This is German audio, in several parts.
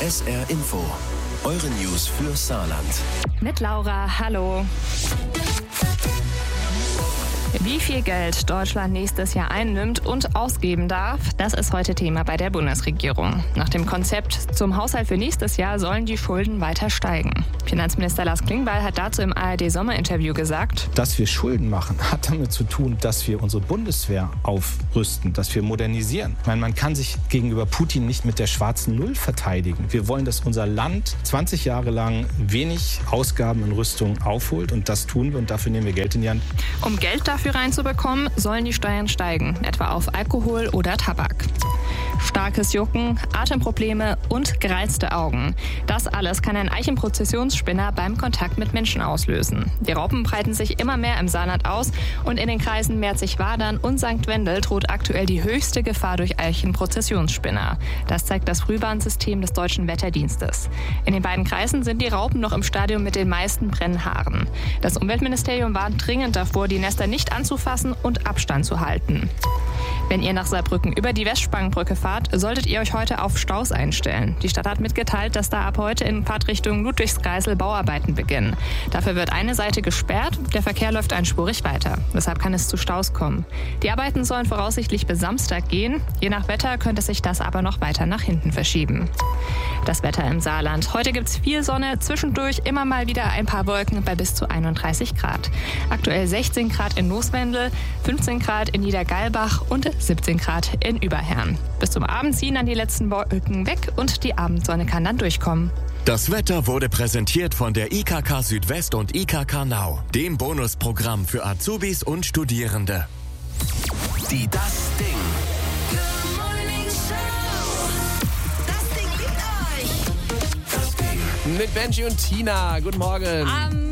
SR Info. Eure News für Saarland. Mit Laura, hallo. Wie viel Geld Deutschland nächstes Jahr einnimmt und ausgeben darf, das ist heute Thema bei der Bundesregierung. Nach dem Konzept zum Haushalt für nächstes Jahr sollen die Schulden weiter steigen. Finanzminister Lars Klingbeil hat dazu im ARD-Sommerinterview gesagt: Dass wir Schulden machen, hat damit zu tun, dass wir unsere Bundeswehr aufrüsten, dass wir modernisieren. Ich meine, man kann sich gegenüber Putin nicht mit der schwarzen Null verteidigen. Wir wollen, dass unser Land 20 Jahre lang wenig Ausgaben in Rüstung aufholt, und das tun wir, und dafür nehmen wir Geld in die Hand. Um Geld dafür reinzubekommen, sollen die Steuern steigen, etwa auf Alkohol oder Tabak. Starkes Jucken, Atemprobleme und gereizte Augen. Das alles kann ein Eichenprozessionsspinner beim Kontakt mit Menschen auslösen. Die Raupen breiten sich immer mehr im Saarland aus und in den Kreisen Merzig-Wadern und St. Wendel droht aktuell die höchste Gefahr durch Eichenprozessionsspinner. Das zeigt das Frühwarnsystem des Deutschen Wetterdienstes. In den beiden Kreisen sind die Raupen noch im Stadium mit den meisten Brennhaaren. Das Umweltministerium warnt dringend davor, die Nester nicht anzufassen und Abstand zu halten. Wenn ihr nach Saarbrücken über die Westspangenbrücke fahrt, solltet ihr euch heute auf Staus einstellen. Die Stadt hat mitgeteilt, dass da ab heute in Fahrtrichtung Ludwigskreisel Bauarbeiten beginnen. Dafür wird eine Seite gesperrt, der Verkehr läuft einspurig weiter. Deshalb kann es zu Staus kommen. Die Arbeiten sollen voraussichtlich bis Samstag gehen. Je nach Wetter könnte sich das aber noch weiter nach hinten verschieben. Das Wetter im Saarland. Heute gibt es viel Sonne, zwischendurch immer mal wieder ein paar Wolken bei bis zu 31 Grad. Aktuell 16 Grad in Nooswendel, 15 Grad in Niedergalbach und 17 Grad in Überherrn. Bis zum Abend ziehen dann die letzten Wolken weg und die Abendsonne kann dann durchkommen. Das Wetter wurde präsentiert von der IKK Südwest und IKK Nau, dem Bonusprogramm für Azubis und Studierende. Die Das Ding. Good Morning Show. Das Ding liebt euch. Das Ding. Mit Benji und Tina. Guten Morgen. Am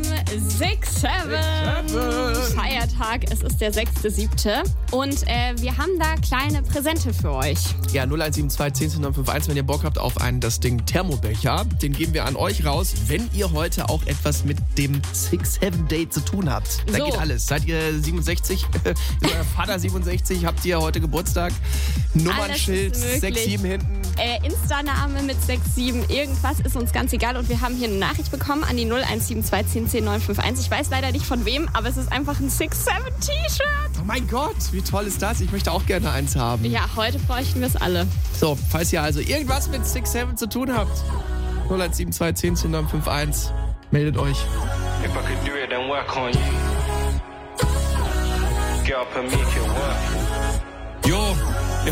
6/7 Feiertag, es ist der 6.7. Und wir haben da kleine Präsente für euch. Ja, 0172 10 wenn ihr Bock habt auf einen Das Ding Thermobecher. Den geben wir an euch raus, wenn ihr heute auch etwas mit dem 6-7-Date zu tun habt. Da So. geht alles. Seid ihr 67? Ist euer Vater 67? Habt ihr heute Geburtstag? Nummernschild Alles ist möglich. 67 hinten? Insta-Name mit 67, irgendwas ist uns ganz egal. Und wir haben hier eine Nachricht bekommen an die 0172 10 951. Ich weiß leider nicht von wem, aber es ist einfach ein 6-7-T-Shirt. Oh mein Gott, wie toll ist das? Ich möchte auch gerne eins haben. Ja, heute bräuchten wir es alle. So, falls ihr also irgendwas mit 6-7 zu tun habt, 0172 10 951, meldet euch. If I could do it, then work on you. Get up and make it work. Jo,